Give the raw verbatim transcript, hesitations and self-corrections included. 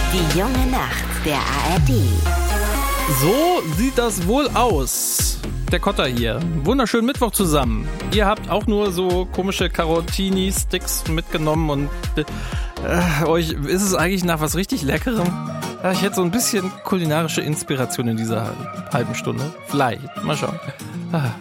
Die junge Nacht der A R D. So sieht das wohl aus. Der Kotter hier. Wunderschönen Mittwoch zusammen. Ihr habt auch nur so komische Carotini-Sticks mitgenommen und äh, euch ist es eigentlich nach was richtig Leckerem? Ja, ich hätte so ein bisschen kulinarische Inspiration in dieser halben Stunde. Vielleicht. Mal schauen. Ah.